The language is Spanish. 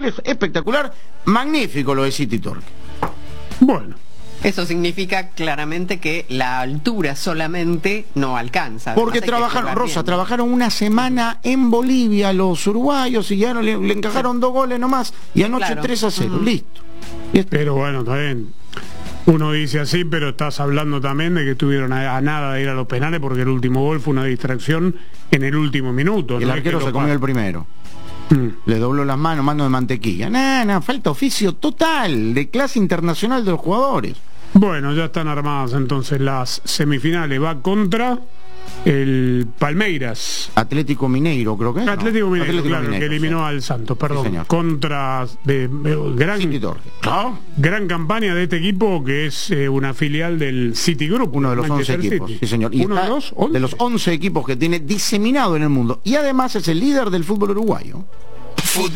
es espectacular, magnífico lo de City Torque. Bueno. Eso significa claramente que la altura solamente no alcanza. Porque trabajaron, Rosa, trabajaron una semana en Bolivia los uruguayos y ya le encajaron 2 goles nomás y anoche 3-0, listo. Pero bueno, está bien. Uno dice así, pero estás hablando también de que estuvieron a nada de ir a los penales porque el último gol fue una distracción en el último minuto. El arquero se comió el primero. Le dobló las manos, mano de mantequilla. Falta oficio total, de clase internacional de los jugadores. Bueno, ya están armadas entonces las semifinales. Va contra el Palmeiras. Atlético Mineiro, creo que es. Atlético Mineiro, Atlético claro, Mineiro, que eliminó al Santos, perdón. Sí, contra gran campaña de este equipo, que es una filial del Citigroup. Uno de los 11 equipos, sí señor. Y uno de los 11 equipos que tiene diseminado en el mundo. Y además es el líder del fútbol uruguayo.